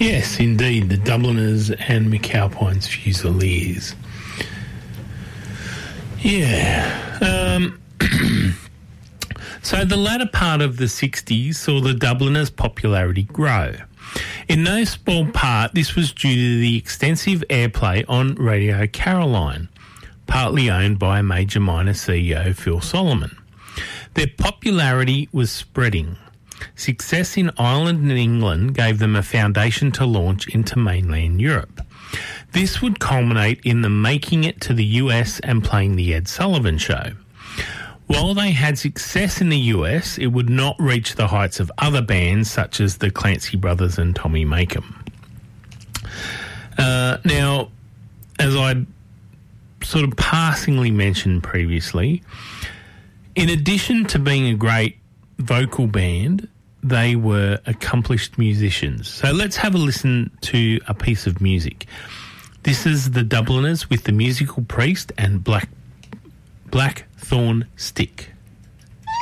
Yes, indeed, the Dubliners and McAlpine's Fusiliers. Yeah. So the latter part of the 60s saw the Dubliners' popularity grow. In no small part, this was due to the extensive airplay on Radio Caroline, partly owned by Major Minor CEO Phil Solomon. Their popularity was spreading. Success in Ireland and England gave them a foundation to launch into mainland Europe. This would culminate in them making it to the US and playing The Ed Sullivan Show. While they had success in the US, it would not reach the heights of other bands such as the Clancy Brothers and Tommy Makem. Now, as I sort of passingly mentioned previously, in addition to being a great vocal band, they were accomplished musicians. So let's have a listen to a piece of music. This is the Dubliners with The Musical Priest and Blackthorn Stick.